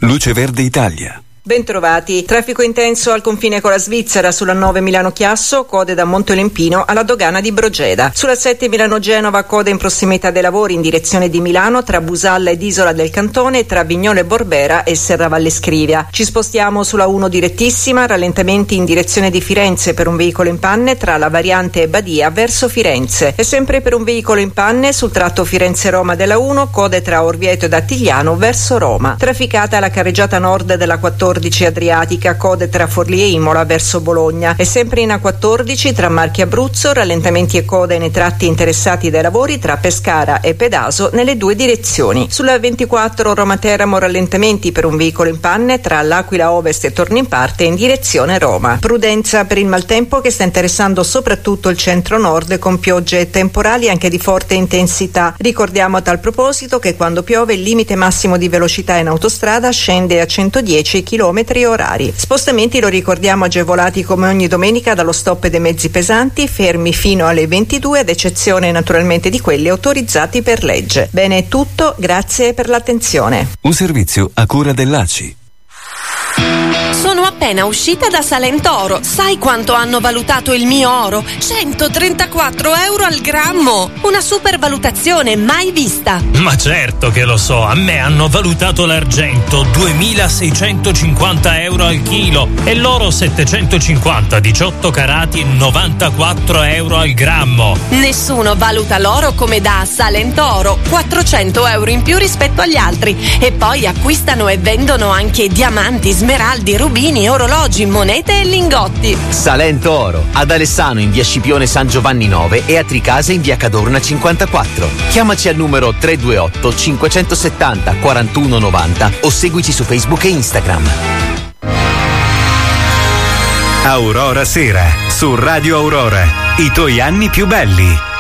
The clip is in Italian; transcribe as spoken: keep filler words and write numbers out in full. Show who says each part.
Speaker 1: Luce Verde Italia.
Speaker 2: Bentrovati. Traffico intenso al confine con la Svizzera sulla nove Milano-Chiasso, code da Monteolimpino alla dogana di Brogeda. Sulla sette Milano-Genova, code in prossimità dei lavori in direzione di Milano tra Busalla ed Isola del Cantone e tra Vignole Borbera e Serravalle Scrivia. Ci spostiamo sulla uno direttissima, rallentamenti in direzione di Firenze per un veicolo in panne tra la variante e Badia verso Firenze. E sempre per un veicolo in panne sul tratto Firenze-Roma della uno, code tra Orvieto ed Attigliano verso Roma. Trafficata la carreggiata nord della quattordici Adriatica, code tra Forlì e Imola verso Bologna. E sempre in A quattordici tra Marche e Abruzzo, rallentamenti e code nei tratti interessati dai lavori tra Pescara e Pedaso nelle due direzioni. Sulla ventiquattro Roma-Teramo, rallentamenti per un veicolo in panne tra l'Aquila Ovest e Tornimparte in direzione Roma. Prudenza per il maltempo che sta interessando soprattutto il centro-nord con piogge e temporali anche di forte intensità. Ricordiamo a tal proposito che quando piove il limite massimo di velocità in autostrada scende a centodieci chilometri orari. Spostamenti, lo ricordiamo, agevolati come ogni domenica dallo stop dei mezzi pesanti, fermi fino alle ventidue, ad eccezione naturalmente di quelli autorizzati per legge. Bene, è tutto, grazie per l'attenzione.
Speaker 1: Un servizio a cura dell'A C I.
Speaker 3: Sono appena uscita da Salentoro. Sai quanto hanno valutato il mio oro? centotrentaquattro euro al grammo. Una supervalutazione mai vista.
Speaker 4: Ma certo che lo so, a me hanno valutato l'argento duemilaseicentocinquanta euro al chilo e l'oro settecentocinquanta, diciotto carati, novantaquattro euro al grammo.
Speaker 3: Nessuno valuta l'oro come da Salentoro, quattrocento euro in più rispetto agli altri. E poi acquistano e vendono anche diamanti, smeraldi, rubini, orologi, monete e lingotti.
Speaker 5: Salento Oro, ad Alessano in via Scipione San Giovanni nove e a Tricasa in via Cadorna cinquantaquattro. Chiamaci al numero tre due otto cinquecentosettanta quarantuno novanta o seguici su Facebook e Instagram.
Speaker 6: Aurora Sera su Radio Aurora, i tuoi anni più belli.